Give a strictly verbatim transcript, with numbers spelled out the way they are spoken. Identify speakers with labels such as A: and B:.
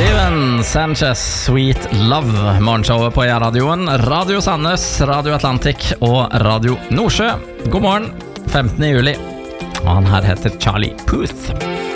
A: Steven Sanchez, Sweet Love. Morgenshowet på radioen, Radio Sandnes, Radio Atlantic og Radio Nordsjø. God morgen, femtende juli. Og han her heter Charlie Puth.